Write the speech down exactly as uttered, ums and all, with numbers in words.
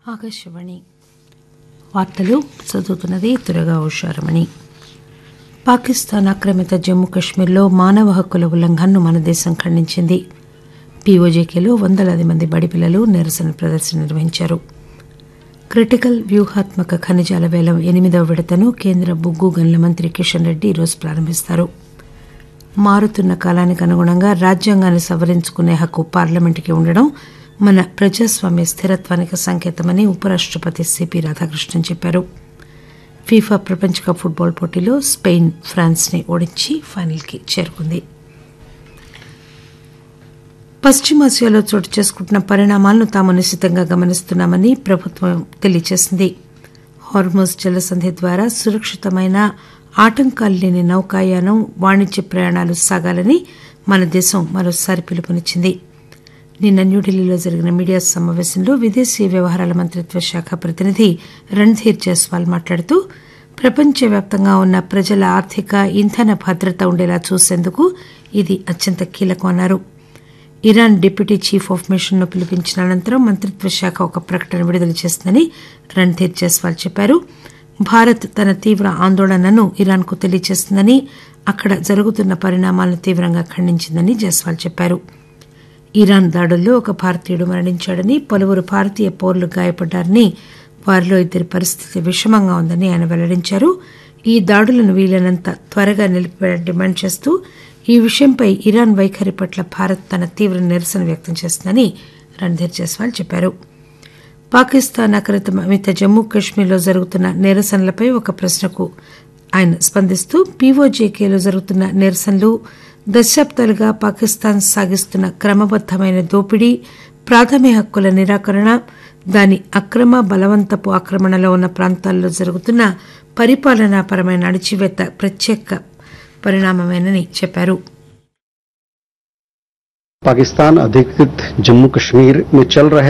ఆకాశవాణి వార్తలు చదువుతున్నది తురగా ఉషారమణి. పాకిస్తాన్ ఆక్రమిత జమ్మూ కశ్మీర్లో మానవ హక్కుల ఉల్లంఘనను మన దేశం ఖండించింది. పీఓజేకేలో వందలాది మంది బడిపిల్లలు నిరసన ప్రదర్శన నిర్వహించారు. క్రిటికల్ వ్యూహాత్మక ఖనిజాల వేలం ఎనిమిదవ విడతను కేంద్ర బొగ్గు గనుల మంత్రి కిషన్ రెడ్డి ఈరోజు ప్రారంభిస్తారు. మారుతున్న కాలానికి అనుగుణంగా రాజ్యాంగాన్ని సవరించుకునే హక్కు పార్లమెంటుకి ఉండడం మన ప్రజాస్వామ్య స్థిరత్వానికి సంకేతమని ఉపరాష్టపతి సిపి రాధాకృష్ణన్ చెప్పారు. ఫీఫా ప్రపంచ కప్ ఫుట్బాల్ పోటీలో స్పెయిన్ ఫ్రాన్స్ ని ఓడించి ఫైనల్కి చేరుకుంది. పశ్చిమాసియాలో చోటు చేసుకుంటున్న పరిణామాలను తాము నిశితంగా గమనిస్తున్నామని ప్రభుత్వం తెలియజేసింది. హార్మోజ్ జలసంధి ద్వారా సురక్షితమైన ఆటంకాలు లేని నౌకాయానం, వాణిజ్య ప్రయాణాలు సాగాలని మన దేశం మరోసారి పిలుపునిచ్చింది. నిన్న న్యూఢిల్లీలో జరిగిన మీడియా సమావేశంలో విదేశీ వ్యవహారాల మంత్రిత్వ శాఖ ప్రతినిధి రణ్ధీర్ జైస్వాల్ మాట్లాడుతూ ప్రపంచవ్యాప్తంగా ఉన్న ప్రజల ఆర్థిక, ఇంధన భద్రత ఉండేలా చూసేందుకు ఇది అత్యంత కీలకమన్నారు. Iran deputy chief of mission ను పిలిపించిన అనంతరం మంత్రిత్వ శాఖ ఒక ప్రకటన విడుదల చేసిందని రణ్ధీర్ జైస్వాల్ చెప్పారు. భారత్ తన తీవ్ర ఆందోళనను ఇరాన్ కు తెలియజేస్తుందని, అక్కడ జరుగుతున్న పరిణామాలను తీవ్రంగా ఖండించిందని జైస్వాల్ చెప్పారు. ఇరాన్ దాడుల్లో ఒక భారతీయుడు మరణించాడని, పలువురు భారతీయ పౌరులు గాయపడ్డారని, వారిలో ఇద్దరి పరిస్థితి విషమంగా ఉందని ఆయన వెల్లడించారు. ఈ దాడులను వీలైనంత త్వరగా నిలిపివేయాలని డిమాండ్ చేస్తూ ఈ విషయంపై ఇరాన్ వైఖరి పట్ల భారత్ తన తీవ్ర నిరసన వ్యక్తం చేస్తుందని రణ్ధీర్ జైస్వాల్ చెప్పారు. పాకిస్తాన్ ఆక్రమిత జమ్మూ కశ్మీర్లో జరుగుతున్న నిరసనలపై ఒక ప్రశ్నకు ఆయన స్పందిస్తూ పీఓజేకేలో జరుగుతున్న నిరసనలు దశాబ్దాలుగా పాకిస్తాన్ సాగిస్తున్న క్రమబద్దమైన దోపిడీ, ప్రాథమిక హక్కుల నిరాకరణ, దాని అక్రమ బలవంతపు ఆక్రమణలో ఉన్న ప్రాంతాల్లో జరుగుతున్న పరిపాలనాపరమైన అణచివేత ప్రత్యేక పరిణామమేనని చెప్పారు. पाकिस्तान अधिकृत जम्मू कश्मीर में चल रहे